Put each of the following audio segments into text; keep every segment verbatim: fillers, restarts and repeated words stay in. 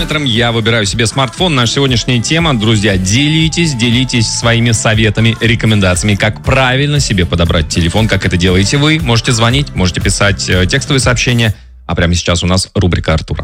аккумулятором, я выбираю себе смартфон. Наша сегодняшняя тема, друзья, делитесь, делитесь своими советами, рекомендациями, как правильно себе подобрать телефон, как это делаете вы. Можете звонить, можете писать текстовые сообщения. А прямо сейчас у нас рубрика Артура.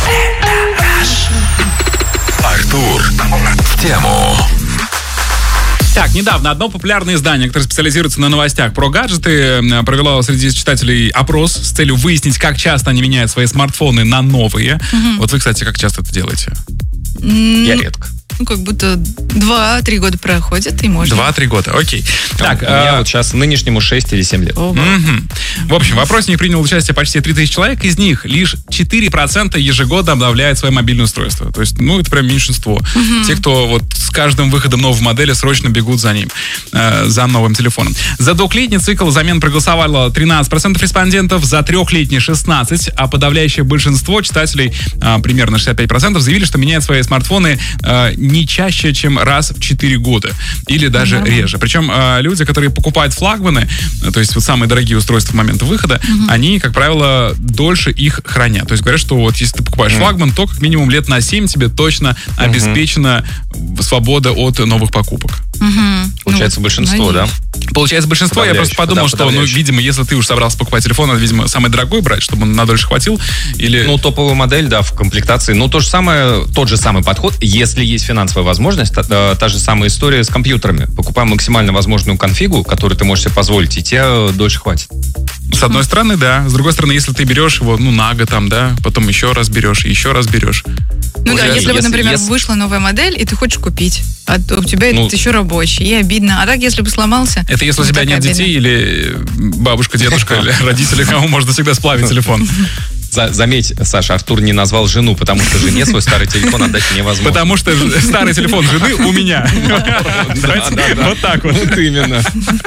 Артур в тему. Так, недавно одно популярное издание, которое специализируется на новостях про гаджеты, провело среди читателей опрос с целью выяснить, как часто они меняют свои смартфоны на новые. Угу. Вот вы, кстати, как часто это делаете? Mm, Я редко. Ну, как будто два-три года проходят, и можно. Два-три года, окей. Так, у меня а... вот сейчас нынешнему шесть или семь лет. Угу. В общем, в опросе принял участие почти три тысячи человек, из них лишь четыре процента ежегодно обновляют свое мобильное устройство. То есть, ну, это прям меньшинство. Угу. Те, кто вот с каждым выходом новой модели срочно бегут за ним, э, за новым телефоном. За двухлетний цикл замен проголосовало тринадцать процентов респондентов, за трехлетний шестнадцать процентов, а подавляющее большинство читателей, э, примерно шестьдесят пять процентов, заявили, что меняют свои смартфоны э, не чаще, чем раз в четыре года. Или даже mm-hmm. реже. Причем э, люди, которые покупают флагманы, то есть вот самые дорогие устройства в момент выхода, mm-hmm. они, как правило, дольше их хранят. То есть говорят, что вот если ты покупаешь mm-hmm. флагман, то как минимум лет на семь тебе точно mm-hmm. обеспечена свобода от новых покупок. Mm-hmm. Получается, ну, большинство, да? Получается большинство. Я просто подумал, да, что, ну, видимо, если ты уж собрался покупать телефон, надо, видимо, самый дорогой брать, чтобы он надольше хватил. Или... Ну, топовая модель, да, в комплектации. Ну, то же самое, тот же самый подход. Если есть финансовая возможность, та, та же самая история с компьютерами. Покупаем максимально возможную конфигу, которую ты можешь себе позволить, и тебе дольше хватит. С одной стороны, да. С другой стороны, если ты берешь его, ну, на год там, да, потом еще раз берешь, еще раз берешь. Ну да, если, вот, например, если... вышла новая модель, и ты хочешь купить, а у тебя ну, этот еще рабочий, и обидно. А так, если бы сломался... Это если у тебя нет обидно. Детей или бабушка, дедушка, или родители, кому можно всегда сплавить телефон. Заметь, Саша, Артур не назвал жену, потому что жене свой старый телефон отдать невозможно. Потому что старый телефон жены у меня. Вот так вот. Вот именно.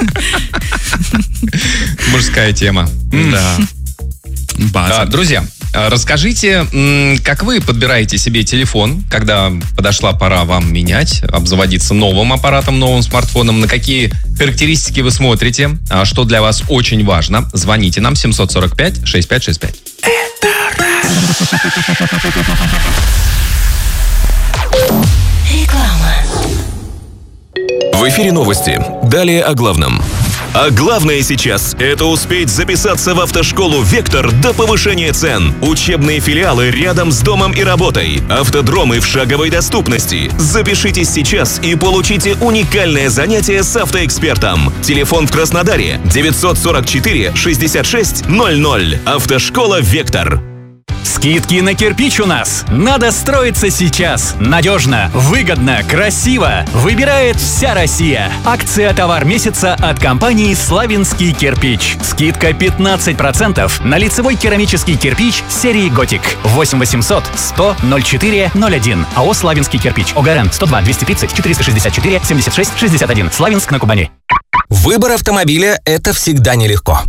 Мужская тема. Да. База. Друзья, расскажите, как вы подбираете себе телефон, когда подошла пора вам менять, обзаводиться новым аппаратом, новым смартфоном, на какие характеристики вы смотрите, что для вас очень важно. Звоните нам семь сорок пять шестьдесят пять шестьдесят пять. Реклама. В эфире новости. Далее о главном. А главное сейчас – это успеть записаться в автошколу «Вектор» до повышения цен. Учебные филиалы рядом с домом и работой. Автодромы в шаговой доступности. Запишитесь сейчас и получите уникальное занятие с автоэкспертом. Телефон в Краснодаре девятьсот сорок четыре шестьдесят шесть ноль ноль. Автошкола «Вектор». Скидки на кирпич у нас. Надо строиться сейчас. Надежно, выгодно, красиво. Выбирает вся Россия. Акция «Товар месяца» от компании «Славянский кирпич». Скидка пятнадцать процентов на лицевой керамический кирпич серии «Готик». восемь восемьсот сто ноль четыре ноль один. АО «Славянский кирпич». ОГРН сто два двести тридцать четыреста шестьдесят четыре семьдесят шесть шестьдесят один. Славянск на Кубани. Выбор автомобиля – это всегда нелегко.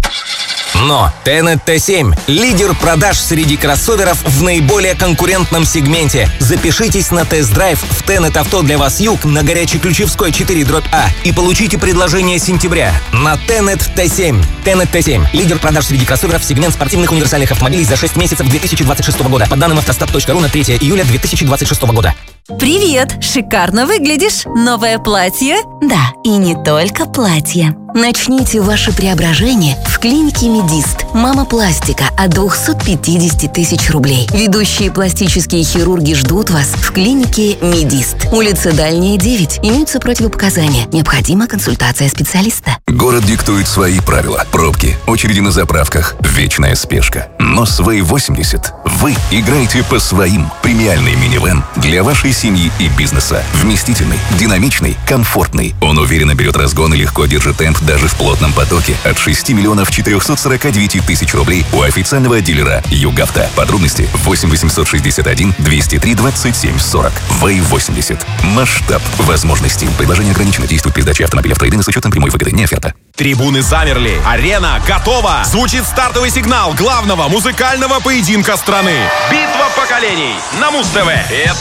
Но Тенет Т семь – лидер продаж среди кроссоверов в наиболее конкурентном сегменте. Запишитесь на тест-драйв в Тенет Авто для вас Юг на Горячеключевской четыре дробь А и получите предложение сентября на Тенет Т семь. Тенет Т семь – лидер продаж среди кроссоверов в сегмент спортивных универсальных автомобилей за шесть месяцев две тысячи двадцать шестого года. По данным автостат точка ру на третье июля две тысячи двадцать шестого года. Привет! Шикарно выглядишь! Новое платье? Да, и не только платье. Начните ваше преображение в клинике Медист. Мама пластика от двухсот пятидесяти тысяч рублей. Ведущие пластические хирурги ждут вас в клинике Медист. Улица Дальняя, девять. Имеются противопоказания. Необходима консультация специалиста. Город диктует свои правила. Пробки, очереди на заправках, вечная спешка. Но с ви восемьдесят вы играете по своим. Премиальный минивэн для вашей семьи и бизнеса. Вместительный, динамичный, комфортный. Он уверенно берет разгон и легко держит темп даже в плотном потоке. От шести миллионов четырехсот сорока девяти тысяч рублей у официального дилера Югавто. Подробности восемь восемьсот шестьдесят один двести три двадцать семь сорок. ви восемьдесят. Масштаб возможностей. Предложение ограничено. Действует при сдаче автомобиля в трейдинг с учетом прямой выгоды. Не оферта. Трибуны замерли. Арена готова. Звучит стартовый сигнал главного музыкального поединка страны. Битва поколений на Муз-ТВ.